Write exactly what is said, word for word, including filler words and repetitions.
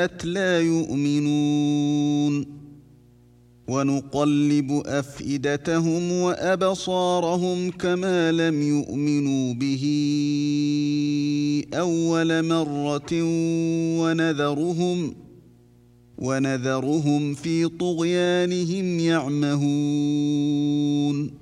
جاءت لا يؤمنون ونقلب أفئدتهم وأبصارهم كما لم يؤمنوا به أول مرة ونذرهم ونذرهم في طغيانهم يعمهون